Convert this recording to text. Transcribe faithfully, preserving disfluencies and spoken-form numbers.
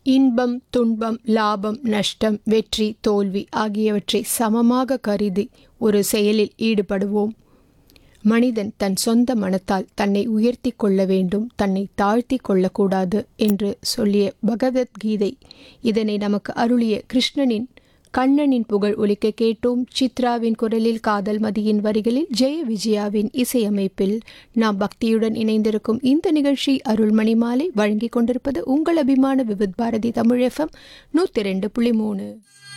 இன்பம் துன்பம் லாபம் நஷ்டம் வெற்றி தோல்வி ஆகியவற்றை சமமாக கருதி ஒரு செயலில் ஈடுபடுவோம். மனிதன் தன் சொந்த மனத்தால் தன்னை உயர்த்தி கொள்ள வேண்டும், தன்னை தாழ்த்தி கொள்ளக்கூடாது என்று சொல்லிய பகவத்கீதை இதனை நமக்கு அருளிய கிருஷ்ணனின் கண்ணனின் புகழ் ஒலிக்க கேட்டோம். சித்ராவின் குரலில், காதல் மதியின் வரிகளில், ஜெய விஜயாவின் இசையமைப்பில் நாம் பக்தியுடன் இணைந்திருக்கும் இந்த நிகழ்ச்சி அருள்மணி மாலை. வழங்கிக் கொண்டிருப்பது உங்கள் அபிமான விவித் பாரதி தமிழ் எஃப்எம் நூற்றி ரெண்டு புள்ளி மூணு.